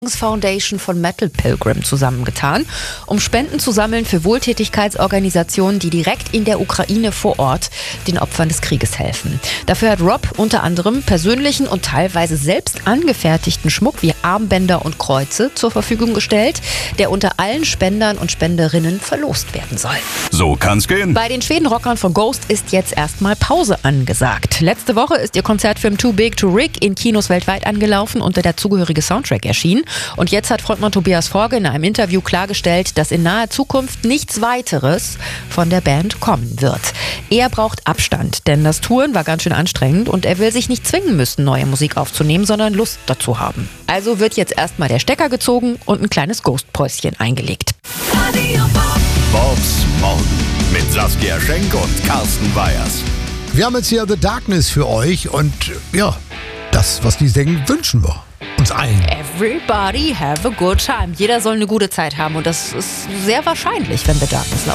Foundation von Metal Pilgrim zusammengetan, um Spenden zu sammeln für Wohltätigkeitsorganisationen, die direkt in der Ukraine vor Ort den Opfern des Krieges helfen. Dafür hat Rob unter anderem persönlichen und teilweise selbst angefertigten Schmuck wie Armbänder und Kreuze zur Verfügung gestellt, der unter allen Spendern und Spenderinnen verlost werden soll. So kann's gehen. Bei den Schweden-Rockern von Ghost ist jetzt erstmal Pause angesagt. Letzte Woche ist ihr Konzertfilm Too Big to Rig in Kinos weltweit angelaufen und der dazugehörige Soundtrack erschienen. Und jetzt hat Frontmann Tobias Forge in einem Interview klargestellt, dass in naher Zukunft nichts weiteres von der Band kommen wird. Er braucht Abstand, denn das Touren war ganz schön anstrengend und er will sich nicht zwingen müssen, neue Musik aufzunehmen, sondern Lust dazu haben. Also wird jetzt erstmal der Stecker gezogen und ein kleines Ghost-Päuschen eingelegt. Bobs Morgen mit Saskia Schenk und Carsten Weyers. Wir haben jetzt hier The Darkness für euch und ja, das, was die singen, wünschen wir uns allen. Everybody have a good time. Jeder soll eine gute Zeit haben und das ist sehr wahrscheinlich, wenn The Darkness läuft.